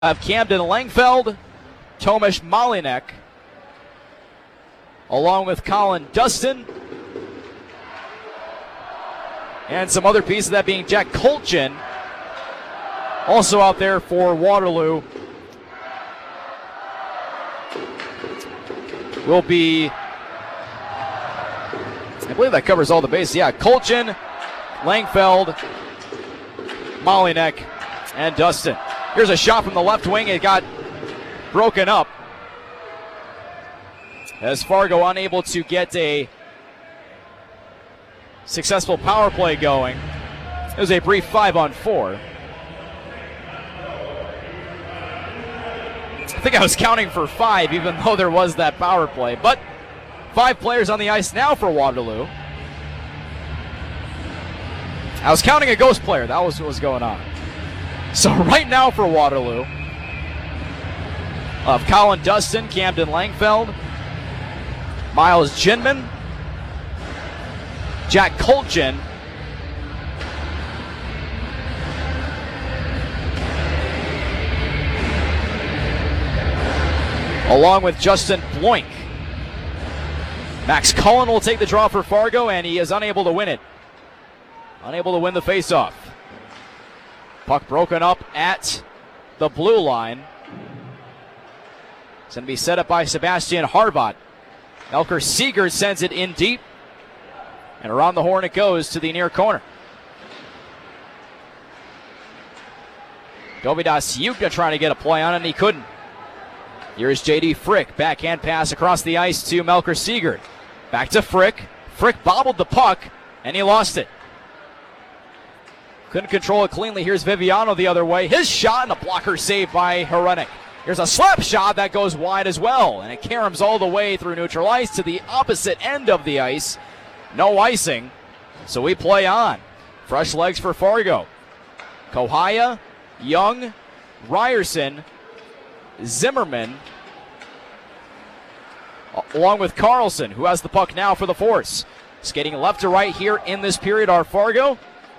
Of Camden Langfeld, Tomasz Malinek, along with Colin Dustin, and some other pieces, that being Jack Colchin, also out there for Waterloo. Will be, I believe that covers all the bases. Yeah, Colchin, Langfeld, Malinek, and Dustin. Here's a shot from the left wing. It got broken up as Fargo unable to get a successful power play going. It was a brief 5-on-4. I think I was counting for 5, even though there was that power play. But 5 players on the ice now for Waterloo. I was counting a ghost player. That was what was going on. So right now for Waterloo, of Colin Dustin, Camden Langfeld, Miles Ginman, Jack Colchin, along with Justin Bloink. Max Cullen will take the draw for Fargo, and he is unable to win it. Unable to win the faceoff. Puck broken up at the blue line. It's going to be set up by Sebastian Harvat. Elker Seeger sends it in deep. And around the horn it goes to the near corner. Dovydas Yukna trying to get a play on it, and he couldn't. Here's J.D. Frick. Backhand pass across the ice to Melker Seeger. Back to Frick. Frick bobbled the puck, and he lost it. Couldn't control it cleanly. Here's Viviano the other way. His shot, and a blocker saved by Hrenek. Here's a slap shot that goes wide as well, and it caroms all the way through neutral ice to the opposite end of the ice. No icing, so we play on. Fresh legs for Fargo. Kohaya, Young, Ryerson, Zimmerman, along with Carlson, who has the puck now for the Force. Skating left to right here in this period are Fargo.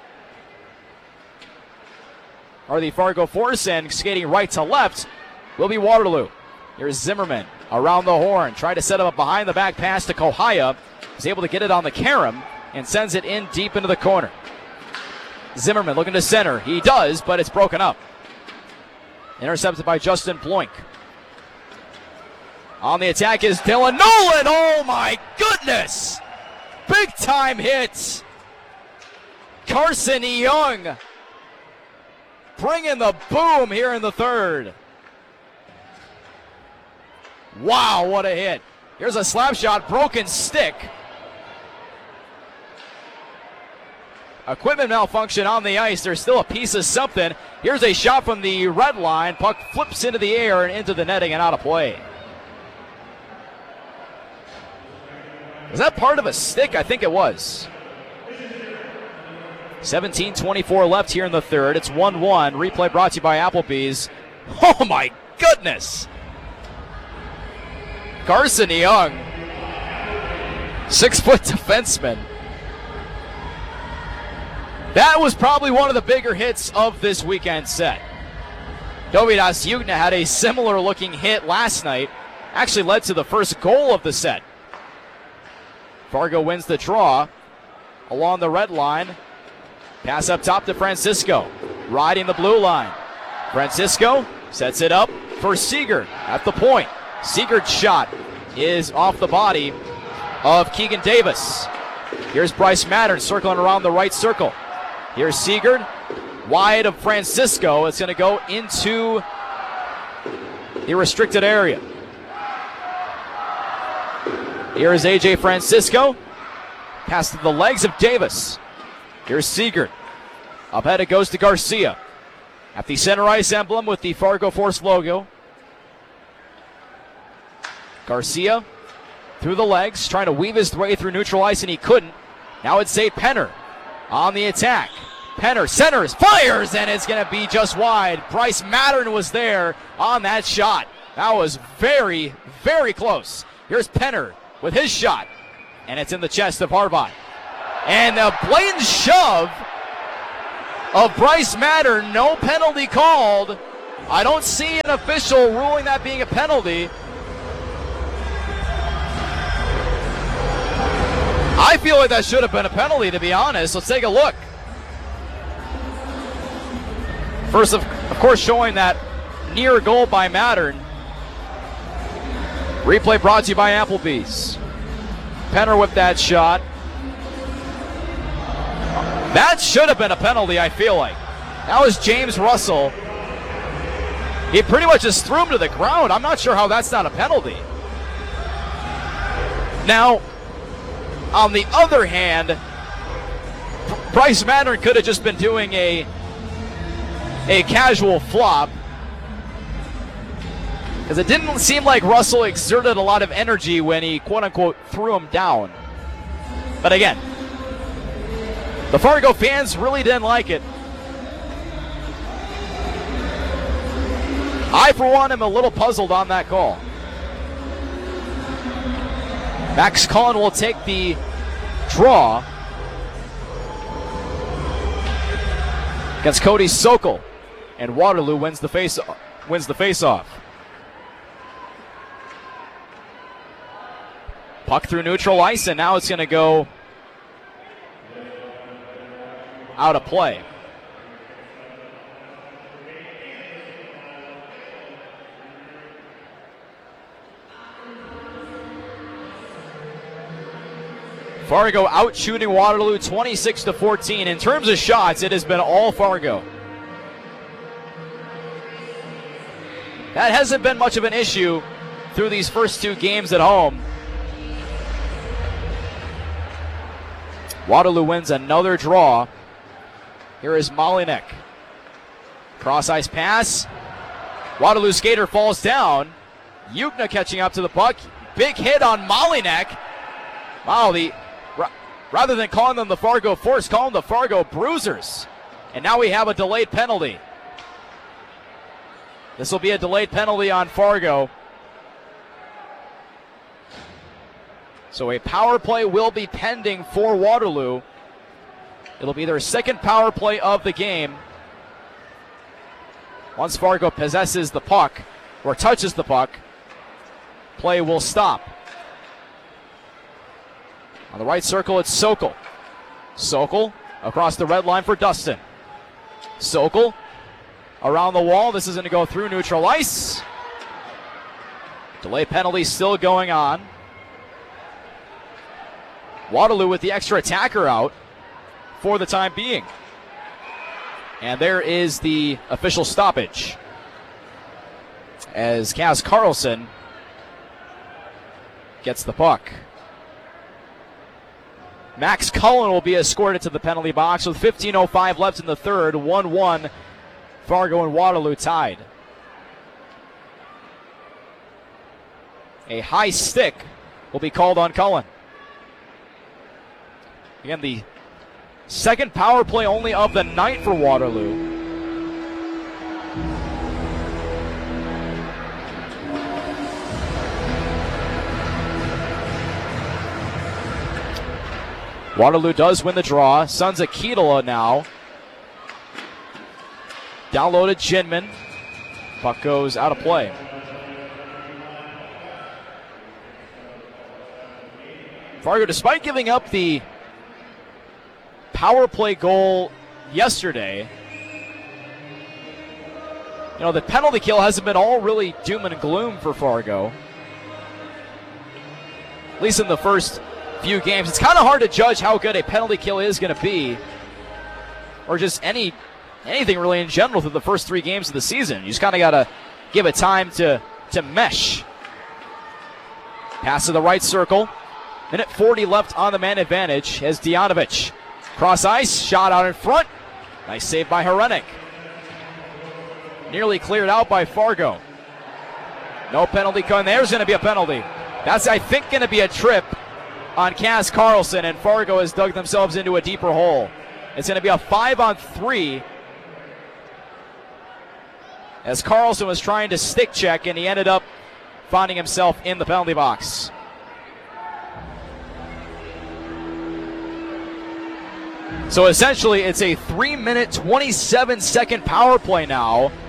Are the Fargo Force, and skating right to left will be Waterloo. Here's Zimmerman around the horn, trying to set up a behind the back pass to Kohaya. He's able to get it on the carom and sends it in deep into the corner. Zimmerman looking to center. He does, but it's broken up. Intercepted by Justin Bloink. On the attack is Dylan Nolan. Oh my goodness! Big time hit. Carson Young bringing the boom here in the third. Wow, what a hit. Here's a slap shot, broken stick. Equipment malfunction on the ice. There's still a piece of something. Here's a shot from the red line. Puck flips into the air and into the netting and out of play. Was that part of a stick? I think it was. 17:24 left here in the third. It's 1-1. Replay brought to you by Applebee's. Oh my goodness! Carson Young, 6-foot defenseman. That was probably one of the bigger hits of this weekend set. Dovydas Yukna had a similar looking hit last night. Actually led to the first goal of the set. Fargo wins the draw along the red line. Pass up top to Francisco, riding the blue line. Francisco sets it up for Seeger at the point. Seeger's shot is off the body of Keegan Davis. Here's Bryce Mattern circling around the right circle. Here's Seeger, wide of Francisco. It's going to go into the restricted area. Here is A.J. Francisco. Pass to the legs of Davis. Here's Seeger. Up ahead it goes to Garcia. At the center ice emblem with the Fargo Force logo. Garcia through the legs, trying to weave his way through neutral ice, and he couldn't. Now it's Zay Penner on the attack. Penner centers, fires, and it's going to be just wide. Bryce Mattern was there on that shot. That was very, very close. Here's Penner with his shot, and it's in the chest of Harvat. And a blatant shove of Bryce Mattern, no penalty called, I don't see an official ruling that being a penalty. I feel like that should have been a penalty, to be honest. Let's take a look. First, of course, showing that near goal by Mattern. Replay brought to you by Applebee's. Penner with that shot. That should have been a penalty, I feel like. That was James Russell. He pretty much just threw him to the ground. I'm not sure how that's not a penalty. Now, on the other hand, Bryce Mattern could have just been doing a casual flop, because it didn't seem like Russell exerted a lot of energy when he quote-unquote threw him down. But again, the Fargo fans really didn't like it. I, for one, am a little puzzled on that call. Max Cullen will take the draw against Cody Sokol, and Waterloo wins the face-off. Puck through neutral ice, and now it's going to go out of play. Fargo out shooting Waterloo 26-14. In terms of shots, it has been all Fargo. That hasn't been much of an issue through these first two games at home. Waterloo wins another draw. Here is Molinek. Cross ice pass. Waterloo skater falls down. Yukna catching up to the puck. Big hit on Molinek. Wow, rather than calling them the Fargo Force, call them the Fargo Bruisers. And now we have a delayed penalty. This will be a delayed penalty on Fargo. So a power play will be pending for Waterloo. It'll be their second power play of the game. Once Fargo possesses the puck, or touches the puck, play will stop. On the right circle, it's Sokol. Sokol across the red line for Dustin. Sokol around the wall. This is going to go through neutral ice. Delay penalty still going on. Waterloo with the extra attacker out for the time being. And there is the official stoppage, as Kaz Carlson gets the puck. Max Cullen will be escorted to the penalty box with 15:05 left in the third. 1-1. Fargo and Waterloo tied. A high stick will be called on Cullen. Again, the second power play only of the night for Waterloo. Waterloo does win the draw. Sons of Keitala now. Downloaded Jinman. Puck goes out of play. Fargo, despite giving up the power play goal yesterday, the penalty kill hasn't been all really doom and gloom for Fargo. At least in the first few games. It's kind of hard to judge how good a penalty kill is going to be, or just anything really in general through the first three games of the season. You just kind of got to give it time to mesh. Pass to the right circle. Minute 40 left on the man advantage as Dianovich. Cross ice, shot out in front. Nice save by Hrenek. Nearly cleared out by Fargo. No penalty coming. There's going to be a penalty. That's, I think, going to be a trip on Kaz Carlson, and Fargo has dug themselves into a deeper hole. It's going to be a 5-on-3 as Carlson was trying to stick check, and he ended up finding himself in the penalty box. So essentially, it's a 3-minute, 27-second power play now